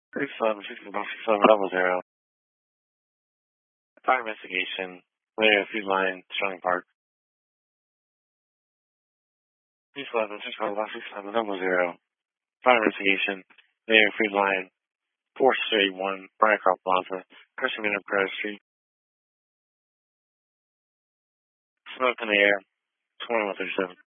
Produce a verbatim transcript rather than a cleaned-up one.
Six seven six seven six seven double zero. Fire investigation. Layer food line, Sterling Park. Six eleven six seven six seven double zero. Fire investigation. Layer food line, four straight one, Brycroft Plaza, Percival Press Street. Smoke in the air. Twenty one thirty seven.